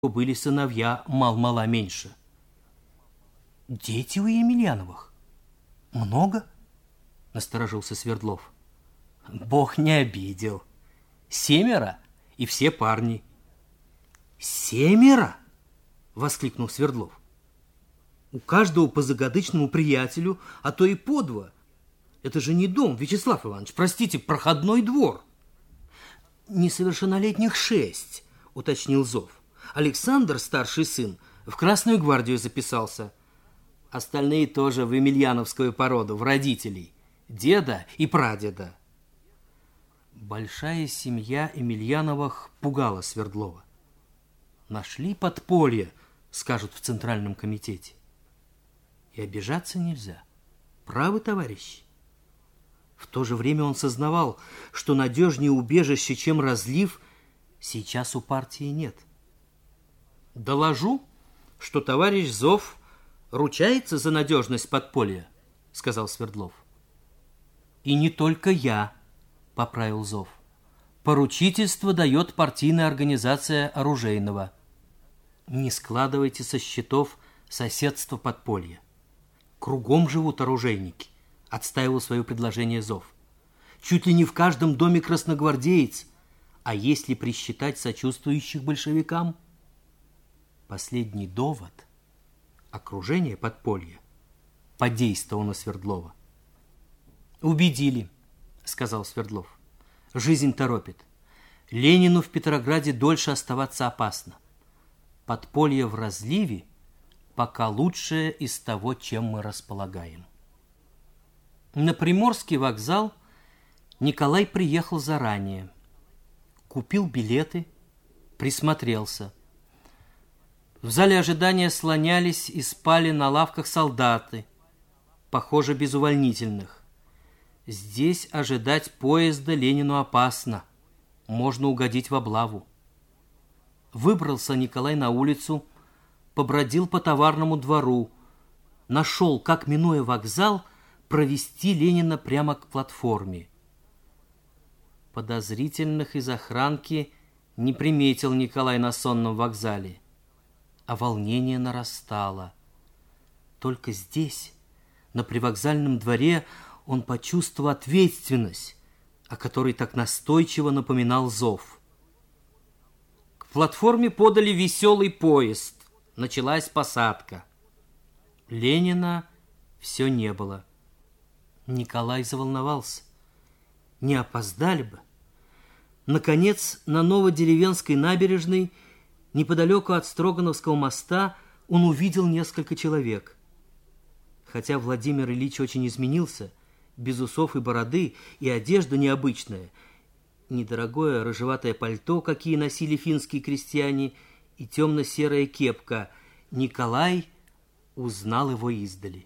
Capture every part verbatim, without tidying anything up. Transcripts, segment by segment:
были сыновья мал-мала меньше. «Дети у Емельяновых? Много?» — насторожился Свердлов. «Бог не обидел. Семеро, и все парни». «Семеро?» — воскликнул Свердлов. «У каждого по загадочному приятелю, а то и по два. Это же не дом, Вячеслав Иванович, простите, проходной двор». «Несовершеннолетних шесть», — уточнил Зов. «Александр, старший сын, в Красную гвардию записался. Остальные тоже в емельяновскую породу, в родителей, деда и прадеда». Большая семья Емельяновых пугала Свердлова. «Нашли подполье», скажут в Центральном комитете. И обижаться нельзя. Правы, товарищи? В то же время он сознавал, что надежнее убежище, чем разлив, сейчас у партии нет. «Доложу, что товарищ Зов ручается за надежность подполья», — сказал Свердлов. «И не только я», — поправил Зов. «Поручительство дает партийная организация оружейного. Не складывайте со счетов соседство подполья. Кругом живут оружейники», — отстаивал свое предложение Зов. «Чуть ли не в каждом доме красногвардеец, а если присчитать сочувствующих большевикам?» Последний довод, окружение подполья, подействовал на Свердлова. «Убедили», — сказал Свердлов. «Жизнь торопит. Ленину в Петрограде дольше оставаться опасно. Подполье в разливе пока лучшее из того, чем мы располагаем». На Приморский вокзал Николай приехал заранее. Купил билеты, присмотрелся. В зале ожидания слонялись и спали на лавках солдаты, похоже, без увольнительных. Здесь ожидать поезда Ленину опасно, можно угодить в облаву. Выбрался Николай на улицу, побродил по Товарному двору, нашел, как, минуя вокзал, провести Ленина прямо к платформе. Подозрительных из охранки не приметил Николай на сонном вокзале, а волнение нарастало. Только здесь, на привокзальном дворе, он почувствовал ответственность, о которой так настойчиво напоминал Зов. К платформе подали веселый поезд. Началась посадка. Ленина все не было. Николай заволновался. Не опоздали бы. Наконец, на Новодеревенской набережной, неподалеку от Строгановского моста, он увидел несколько человек. Хотя Владимир Ильич очень изменился, без усов и бороды, и одежда необычная, недорогое рыжеватое пальто, какие носили финские крестьяне, и темно-серая кепка, Николай узнал его издали.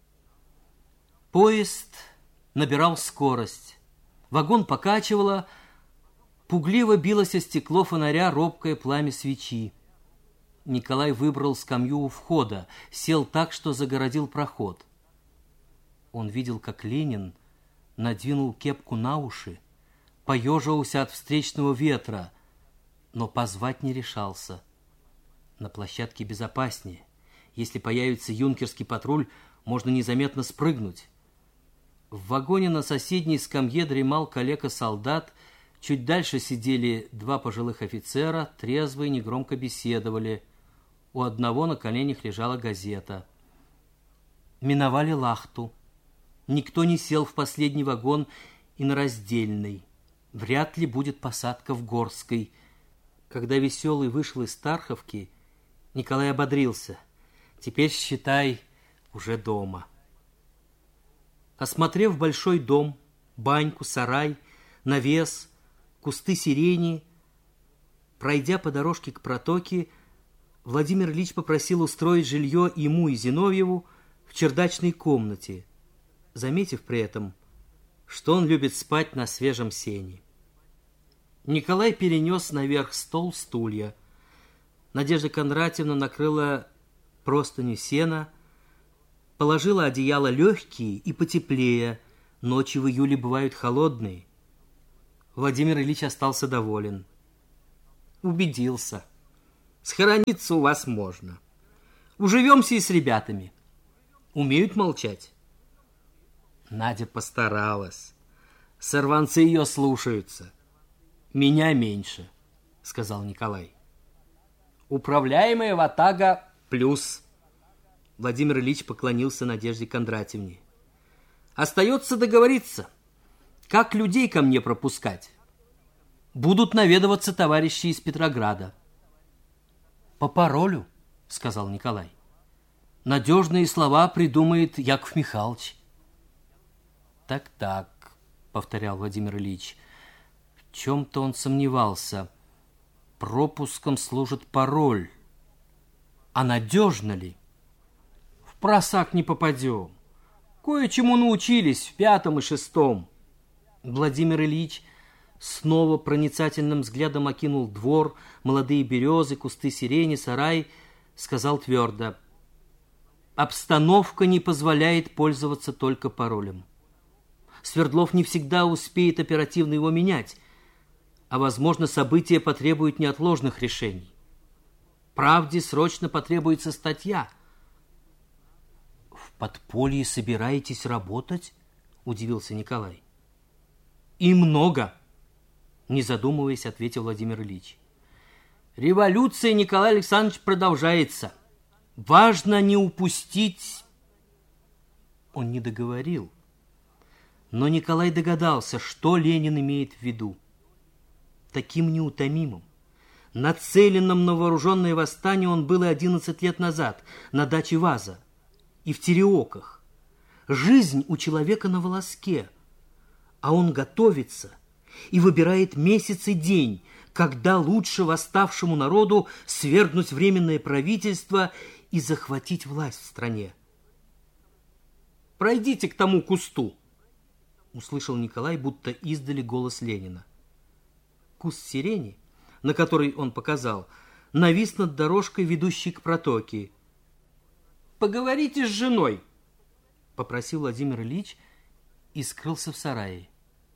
Поезд набирал скорость. Вагон покачивало, пугливо билось о стекло фонаря робкое пламя свечи. Николай выбрал скамью у входа, сел так, что загородил проход. Он видел, как Ленин надвинул кепку на уши, поеживался от встречного ветра, но позвать не решался. На площадке безопаснее. Если появится юнкерский патруль, можно незаметно спрыгнуть. В вагоне на соседней скамье дремал калека-солдат, чуть дальше сидели два пожилых офицера, трезвые, негромко беседовали. У одного на коленях лежала газета. Миновали Лахту. Никто не сел в последний вагон и на раздельный. Вряд ли будет посадка в Горской. Когда Веселый вышел из Тарховки, Николай ободрился. Теперь, считай, уже дома. Осмотрев большой дом, баньку, сарай, навес, кусты сирени, пройдя по дорожке к протоке, Владимир Ильич попросил устроить жилье ему и Зиновьеву в чердачной комнате, заметив при этом, что он любит спать на свежем сене. Николай перенес наверх стол, стулья. Надежда Кондратьевна накрыла простыню сена, положила одеяло легкие и потеплее. Ночи в июле бывают холодные. Владимир Ильич остался доволен. Убедился. Схорониться у вас можно. Уживемся и с ребятами. Умеют молчать. Надя постаралась. Сорванцы ее слушаются. Меня меньше, сказал Николай. Управляемая ватага плюс. Владимир Ильич поклонился Надежде Кондратьевне. Остается договориться, как людей ко мне пропускать. Будут наведываться товарищи из Петрограда. По паролю, сказал Николай. Надежные слова придумает Яков Михайлович. Так-так, повторял Владимир Ильич. В чем-то он сомневался. Пропуском служит пароль. А надежно ли? В просак не попадем. Кое-чему научились в пятом и шестом. Владимир Ильич снова проницательным взглядом окинул двор, молодые березы, кусты сирени, сарай, сказал твердо: обстановка не позволяет пользоваться только паролем. Свердлов не всегда успеет оперативно его менять, а, возможно, события потребуют неотложных решений. Правде срочно потребуется статья. В подполье собираетесь работать? Удивился Николай. И много, не задумываясь, ответил Владимир Ильич. Революция, Николай Александрович, продолжается. Важно не упустить... Он не договорил. Но Николай догадался, что Ленин имеет в виду. Таким неутомимым, нацеленным на вооруженное восстание он был и одиннадцать лет назад на даче Ваза и в Тереоках. Жизнь у человека на волоске, а он готовится и выбирает месяц и день, когда лучше восставшему народу свергнуть временное правительство и захватить власть в стране. «Пройдите к тому кусту», — услышал Николай, будто издали голос Ленина. Куст сирени, на который он показал, навис над дорожкой, ведущей к протоке. «Поговорите с женой», — попросил Владимир Ильич и скрылся в сарае.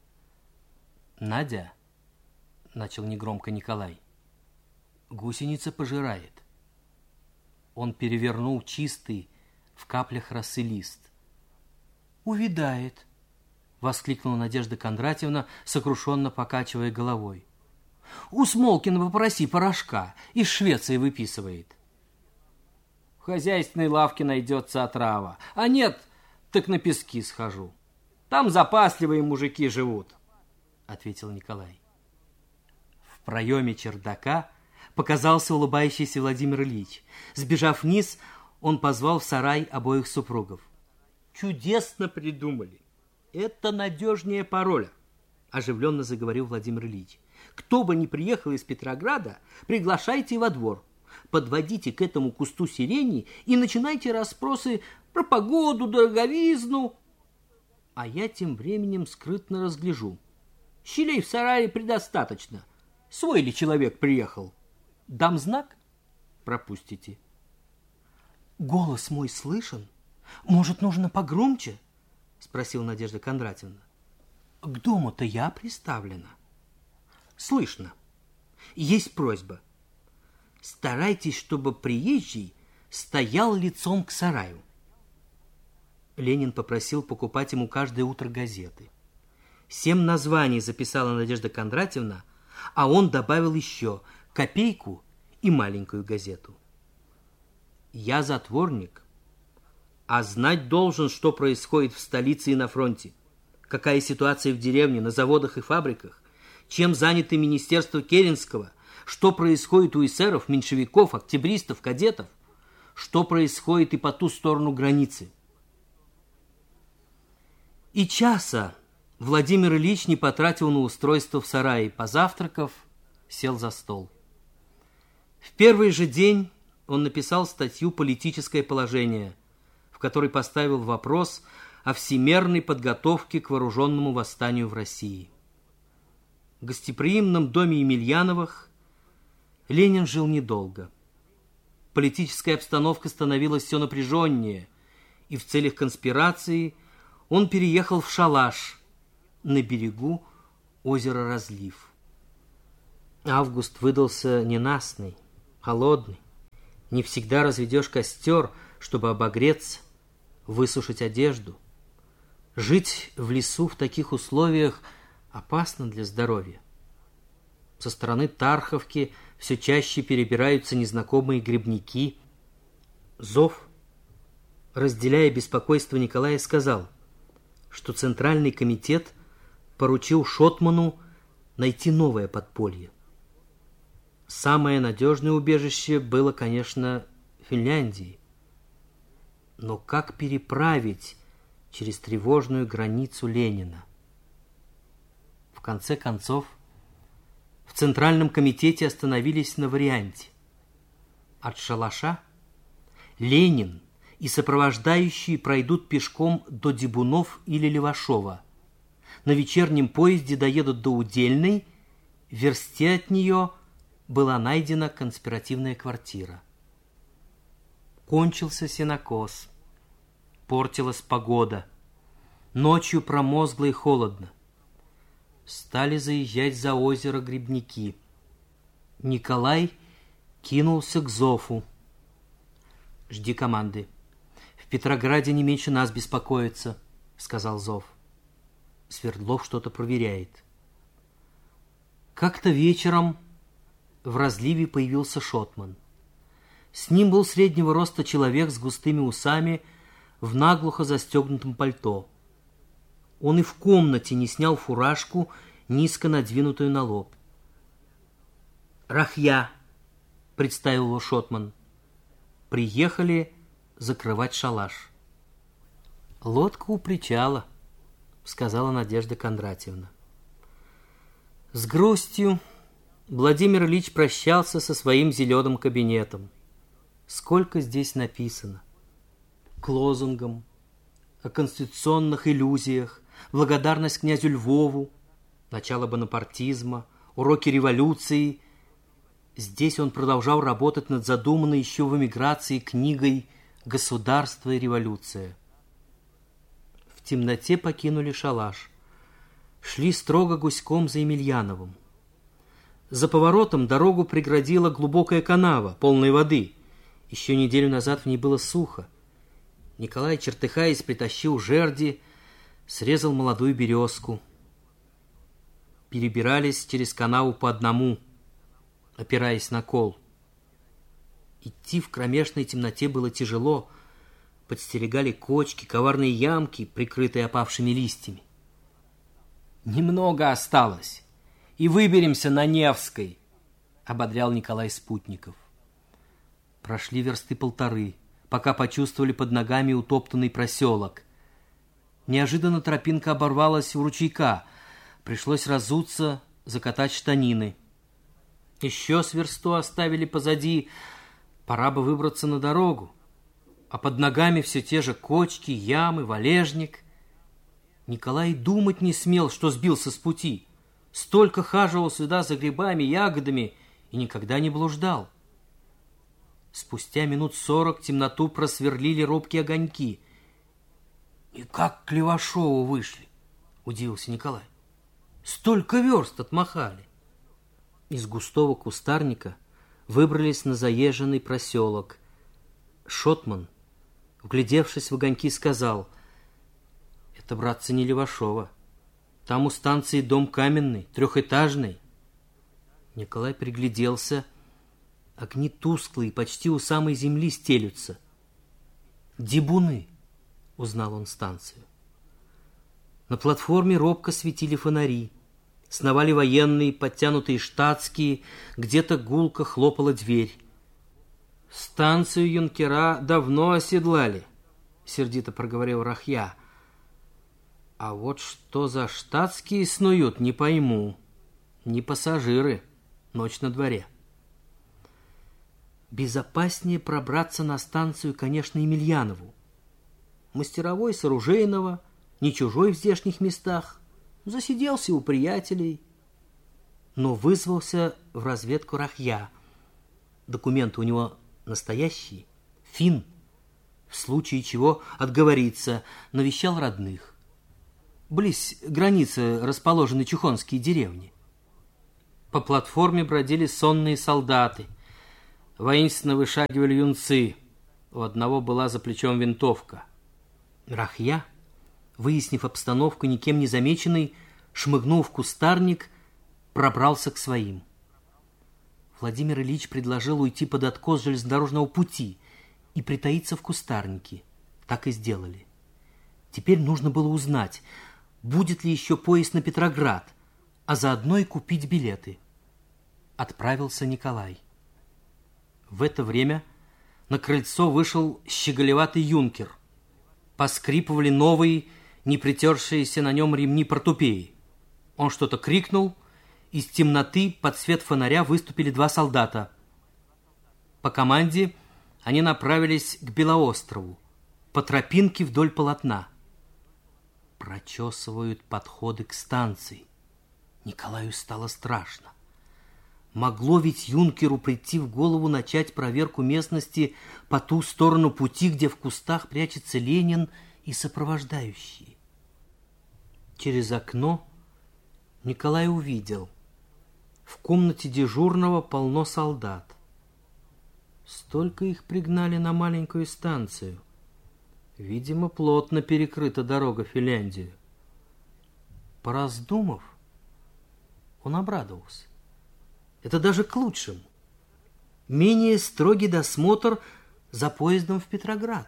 «Надя», — начал негромко Николай, — «гусеница пожирает». Он перевернул чистый в каплях росы лист. «Увядает», — воскликнула Надежда Кондратьевна, сокрушенно покачивая головой. «У Смолкина попроси порошка, из Швеции выписывает». «В хозяйственной лавке найдется отрава, а нет, так на пески схожу. Там запасливые мужики живут», — ответил Николай. В проеме чердака показался улыбающийся Владимир Ильич. Сбежав вниз, он позвал в сарай обоих супругов. «Чудесно придумали. Это надежнее пароля», — оживленно заговорил Владимир Ильич. «Кто бы ни приехал из Петрограда, приглашайте во двор. Подводите к этому кусту сирени и начинайте расспросы про погоду, дороговизну. А я тем временем скрытно разгляжу. Щелей в сарае предостаточно. Свой ли человек приехал? Дам знак? Пропустите». «Голос мой слышен? Может, нужно погромче?» — спросила Надежда Кондратьевна. «К дому-то я приставлена». «Слышно. Есть просьба. Старайтесь, чтобы приезжий стоял лицом к сараю». Ленин попросил покупать ему каждое утро газеты. Семь названий записала Надежда Кондратьевна, а он добавил еще копейку и маленькую газету. «Я затворник, а знать должен, что происходит в столице и на фронте, какая ситуация в деревне, на заводах и фабриках, чем заняты министерство Керенского, что происходит у эсеров, меньшевиков, октябристов, кадетов, что происходит и по ту сторону границы». И часа Владимир Ильич не потратил на устройство в сарае. Позавтракав, сел за стол. В первый же день он написал статью «Политическое положение», в которой поставил вопрос о всемерной подготовке к вооруженному восстанию в России. В гостеприимном доме Емельяновых Ленин жил недолго. Политическая обстановка становилась все напряженнее, и в целях конспирации он переехал в шалаш на берегу озера Разлив. Август выдался ненастный. Холодный. Не всегда разведешь костер, чтобы обогреться, высушить одежду. Жить в лесу в таких условиях опасно для здоровья. Со стороны Тарховки все чаще перебираются незнакомые грибники. Зов, разделяя беспокойство Николая, сказал, что Центральный комитет поручил Шотману найти новое подполье. Самое надежное убежище было, конечно, в Финляндии. Но как переправить через тревожную границу Ленина? В конце концов, в Центральном комитете остановились на варианте. От шалаша Ленин и сопровождающие пройдут пешком до Дебунов или Левашова. На вечернем поезде доедут до Удельной, в версте от нее была найдена конспиративная квартира. Кончился сенокос. Портилась погода. Ночью промозгло и холодно. Стали заезжать за озеро грибники. Николай кинулся к Зофу. «Жди команды. В Петрограде не меньше нас беспокоится», — сказал Зов. Свердлов что-то проверяет. Как-то вечером в разливе появился Шотман. С ним был среднего роста человек с густыми усами в наглухо застегнутом пальто. Он и в комнате не снял фуражку, низко надвинутую на лоб. «Рахья», — представил его Шотман. Приехали закрывать шалаш. «Лодка у причала», — сказала Надежда Кондратьевна. С грустью Владимир Ильич прощался со своим зеленым кабинетом. Сколько здесь написано. К лозунгам, о конституционных иллюзиях, благодарность князю Львову, начало бонапартизма, уроки революции. Здесь он продолжал работать над задуманной еще в эмиграции книгой «Государство и революция». В темноте покинули шалаш. Шли строго гуськом за Емельяновым. За поворотом дорогу преградила глубокая канава, полная воды. Еще неделю назад в ней было сухо. Николай, чертыхаясь, притащил жерди, срезал молодую березку. Перебирались через канаву по одному, опираясь на кол. Идти в кромешной темноте было тяжело. Подстерегали кочки, коварные ямки, прикрытые опавшими листьями. «Немного осталось, и выберемся на Невской», — ободрял Николай спутников. Прошли версты полторы, пока почувствовали под ногами утоптанный проселок. Неожиданно тропинка оборвалась у ручейка. Пришлось разуться, закатать штанины. Еще с версту оставили позади. Пора бы выбраться на дорогу. А под ногами все те же кочки, ямы, валежник. Николай думать не смел, что сбился с пути. Столько хаживал сюда за грибами, ягодами и никогда не блуждал. Спустя минут сорок темноту просверлили робкие огоньки. «И как к Левашову вышли?» — удивился Николай. «Столько верст отмахали!» Из густого кустарника выбрались на заезженный проселок. Шотман, вглядевшись в огоньки, сказал: «Это, братцы, не Левашова. Там у станции дом каменный, трехэтажный». Николай пригляделся. Огни тусклые, почти у самой земли стелются. «Дебуны», — узнал он станцию. На платформе робко светили фонари. Сновали военные, подтянутые штатские, где-то гулко хлопала дверь. «Станцию юнкера давно оседлали», — сердито проговорил Рахья. «А вот что за штатские снуют, не пойму. Не пассажиры, ночь на дворе». Безопаснее пробраться на станцию, конечно, Емельянову. Мастеровой с оружейного, не чужой в здешних местах, засиделся у приятелей. Но вызвался в разведку Рахья. Документы у него настоящие, фин, в случае чего отговорится, навещал родных. Близ границы расположены чухонские деревни. По платформе бродили сонные солдаты. воинственно вышагивали юнцы. У одного была за плечом винтовка. Рахья, выяснив обстановку, никем не замеченный, шмыгнул в кустарник, пробрался к своим. Владимир Ильич предложил уйти под откос железнодорожного пути и притаиться в кустарнике. Так и сделали. Теперь нужно было узнать, будет ли еще поезд на Петроград, а заодно и купить билеты. Отправился Николай. В это время на крыльцо вышел щеголеватый юнкер. Поскрипывали новые, не притершиеся на нем ремни портупеи. Он что-то крикнул. Из темноты под свет фонаря выступили два солдата. По команде они направились к Белоострову, по тропинке вдоль полотна. Прочесывают подходы к станции. Николаю стало страшно. Могло ведь юнкеру прийти в голову начать проверку местности по ту сторону пути, где в кустах прячется Ленин и сопровождающие. Через окно Николай увидел: в комнате дежурного полно солдат. Столько их пригнали на маленькую станцию. Видимо, плотно перекрыта дорога в Финляндию. Пораздумав, он обрадовался. Это даже к лучшему. Менее строгий досмотр за поездом в Петроград.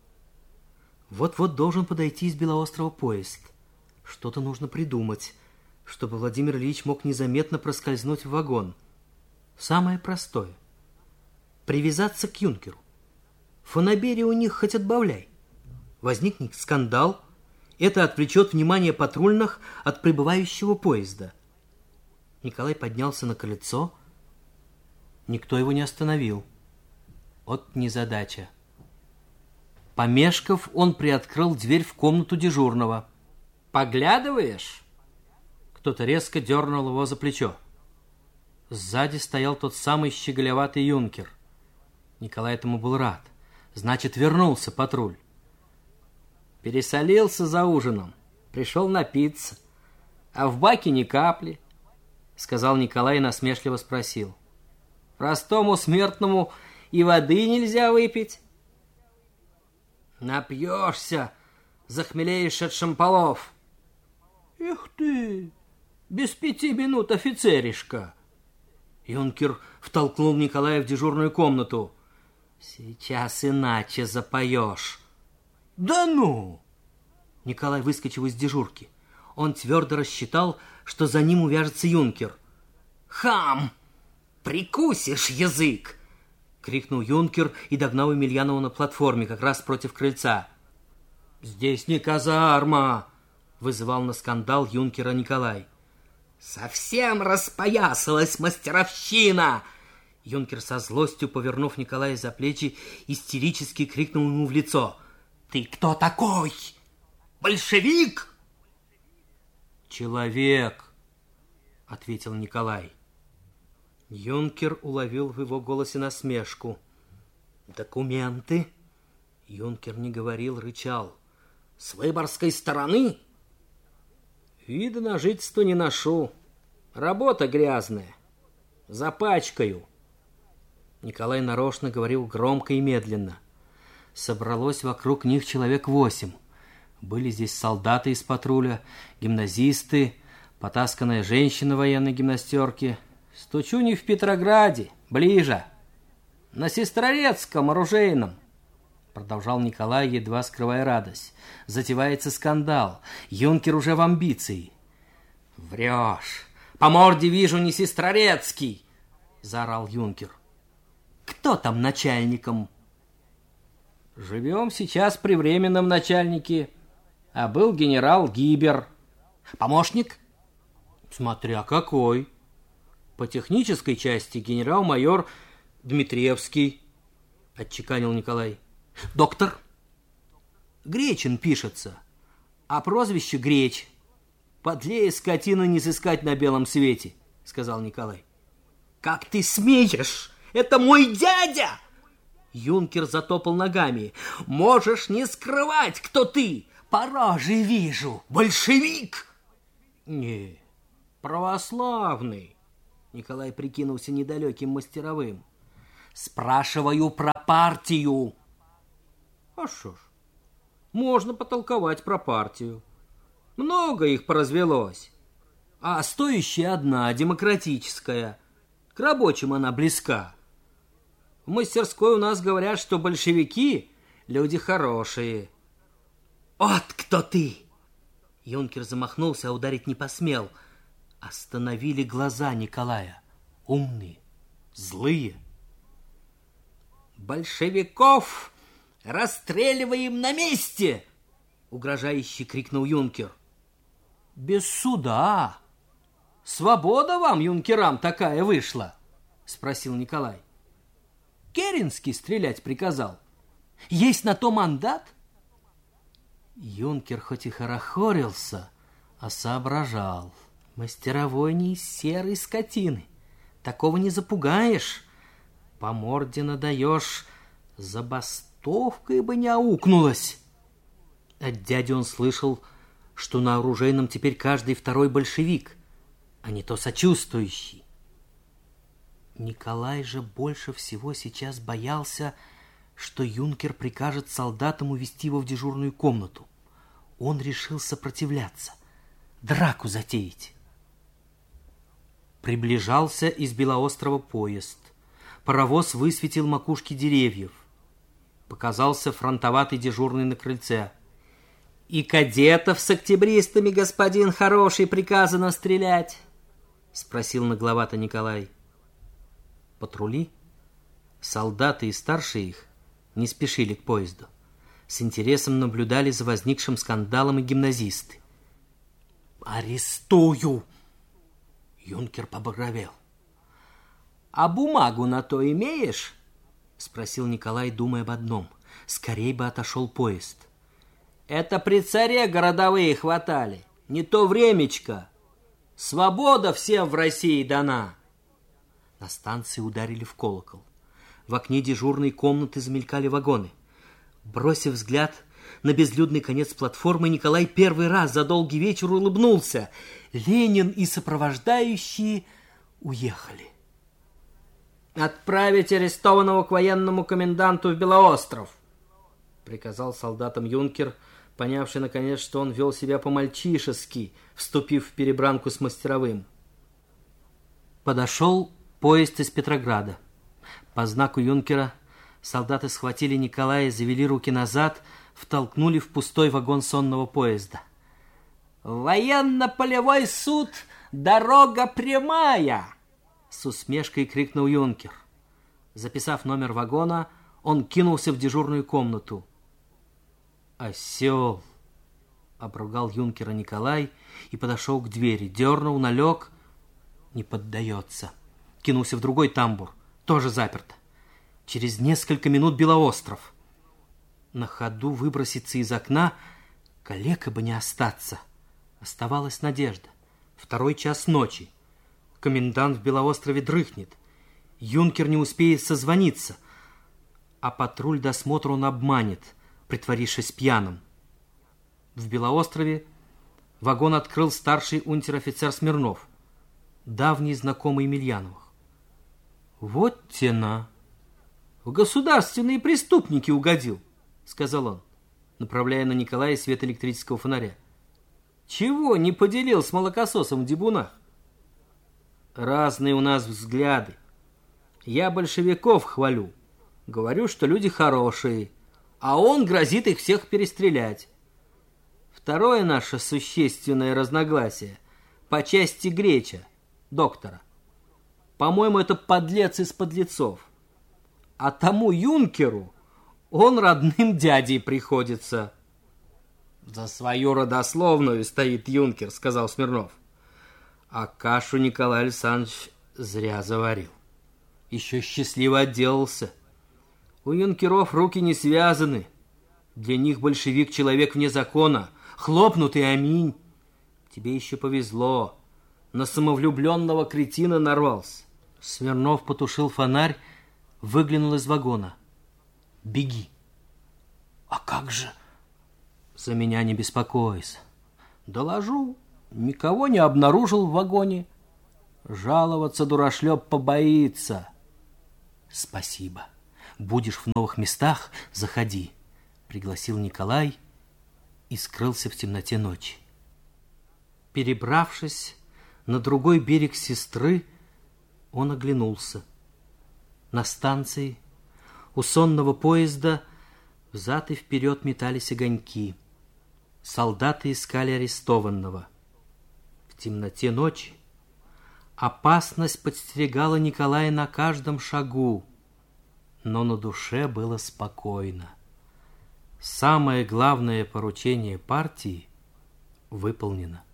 Вот-вот должен подойти из Белоострова поезд. Что-то нужно придумать, чтобы Владимир Ильич мог незаметно проскользнуть в вагон. Самое простое — привязаться к юнкеру. В фонабере у них хоть отбавляй. Возникнет скандал, это отвлечет внимание патрульных от прибывающего поезда. Николай поднялся на крыльцо. Никто его не остановил. Вот незадача. Помешков, он приоткрыл дверь в комнату дежурного. «Поглядываешь?» Кто-то резко дернул его за плечо. Сзади стоял тот самый щеголеватый юнкер. Николай этому был рад. Значит, вернулся патруль. «Пересолился за ужином. Пришел напиться. А в баке ни капли», — сказал Николай и насмешливо спросил. «Простому смертному и воды нельзя выпить?» «Напьешься, захмелеешь от шамполов». «Эх ты, без пяти минут, офицеришка!» Юнкер втолкнул Николая в дежурную комнату. «Сейчас иначе запоешь». «Да ну!» Николай выскочил из дежурки. Он твердо рассчитал, что за ним увяжется юнкер. «Хам! Прикусишь язык!» — крикнул юнкер и догнал Емельянова на платформе, как раз против крыльца. «Здесь не казарма!» — вызывал на скандал юнкера Николай. «Совсем распоясалась мастеровщина!» Юнкер со злостью, повернув Николая за плечи, истерически крикнул ему в лицо. «Ты кто такой? Большевик?» «Человек», — ответил Николай. Юнкер уловил в его голосе насмешку. «Документы?» Юнкер не говорил, рычал. «С Выборгской стороны?» «Вида на жительство не ношу. Работа грязная. Запачкаю». Николай нарочно говорил громко и медленно. Собралось вокруг них человек восемь. Были здесь солдаты из патруля, гимназисты, потасканная женщина в военной гимнастерке. «Стучу не в Петрограде, ближе. На Сестрорецком оружейном», — продолжал Николай, едва скрывая радость. «Затевается скандал. Юнкер уже в амбиции». «Врешь. По морде вижу, не Сестрорецкий», — заорал юнкер. «Кто там начальником?» «Живем сейчас при временном начальнике, а был генерал Гибер». «Помощник?» «Смотря какой. По технической части генерал-майор Дмитриевский», — отчеканил Николай. «Доктор?» «Гречин пишется, а прозвище Греч. Подлее скотину не сыскать на белом свете», — сказал Николай. «Как ты смеешь? Это мой дядя!» Юнкер затопал ногами. «Можешь не скрывать, кто ты! По роже вижу! Большевик!» «Не, православный!» Николай прикинулся недалеким мастеровым. Спрашиваю про партию. А что ж, можно потолковать про партию. Много их поразвелось. А стоящая одна, демократическая. К рабочим она близка. В мастерской у нас говорят, что большевики – люди хорошие. Вот кто ты! Юнкер замахнулся, а ударить не посмел. Остановили глаза Николая. Умные, злые. «Большевиков расстреливаем на месте!» — угрожающе крикнул юнкер. «Без суда! Свобода вам, юнкерам, такая вышла!» — спросил Николай. «Керенский стрелять приказал. Есть на то мандат?» Юнкер хоть и хорохорился, а соображал. Мастеровой не из серой скотины. Такого не запугаешь. По морде надаешь, забастовкой бы не аукнулась. От дяди он слышал, что на оружейном теперь каждый второй большевик, а не то сочувствующий. Николай же больше всего сейчас боялся, что юнкер прикажет солдатам увести его в дежурную комнату. Он решил сопротивляться, драку затеять. Приближался из Белоострова поезд. Паровоз высветил макушки деревьев. Показался фронтоватый дежурный на крыльце. «И кадетов с октябристами, господин хороший, приказано стрелять?» — спросил нагловато Николай. Патрули, солдаты и старшие их, не спешили к поезду. С интересом наблюдали за возникшим скандалом и гимназисты. «Арестую!» Юнкер побагровел. «А бумагу на то имеешь?» — спросил Николай, думая об одном. Скорей бы отошел поезд. «Это при царе городовые хватали. Не то времечко. Свобода всем в России дана!» На станции ударили в колокол. В окне дежурной комнаты замелькали вагоны. Бросив взгляд на безлюдный конец платформы, Николай первый раз за долгий вечер улыбнулся. Ленин и сопровождающие уехали. «Отправить арестованного к военному коменданту в Белоостров!» — приказал солдатам юнкер, понявший наконец, что он вел себя по-мальчишески, вступив в перебранку с мастеровым. Подошел поезд из Петрограда. По знаку юнкера солдаты схватили Николая, завели руки назад, втолкнули в пустой вагон сонного поезда. «Военно-полевой суд! Дорога прямая!» С усмешкой крикнул юнкер. Записав номер вагона, он кинулся в дежурную комнату. «Осел!» — обругал юнкера Николай и подошел к двери. Дернул, налег, не поддается. Кинулся в другой тамбур, тоже заперто. Через несколько минут Белоостров. На ходу выброситься из окна, калекой бы не остаться. Оставалась надежда. Второй час ночи. Комендант в Белоострове дрыхнет. Юнкер не успеет созвониться, а патруль досмотра он обманет, притворившись пьяным. В Белоострове вагон открыл старший унтер-офицер Смирнов, давний знакомый Емельяновых. «Вот тена! В государственные преступники угодил!» — сказал он, направляя на Николая свет электрического фонаря. «Чего не поделил с молокососом в Дебунах? Разные у нас взгляды. Я большевиков хвалю, говорю, что люди хорошие, а он грозит их всех перестрелять. Второе наше существенное разногласие по части Греча, доктора. По-моему, это подлец из подлецов. А тому юнкеру он родным дядей приходится». «За свою родословную стоит юнкер», — сказал Смирнов. А кашу Николай Александрович зря заварил. Еще счастливо отделался. У юнкеров руки не связаны. Для них большевик — человек вне закона. Хлопнут и аминь. Тебе еще повезло. На самовлюбленного кретина нарвался. Смирнов потушил фонарь, выглянул из вагона. «Беги». «А как же?» «За меня не беспокойся. Доложу. Никого не обнаружил в вагоне. Жаловаться дурашлеп побоится». Спасибо. Будешь в новых местах, заходи, пригласил Николай и скрылся в темноте ночи. Перебравшись на другой берег Сестры, он оглянулся. На станции у сонного поезда взад и вперед метались огоньки. Солдаты искали арестованного. В темноте ночи опасность подстерегала Николая на каждом шагу, но на душе было спокойно. Самое главное поручение партии выполнено.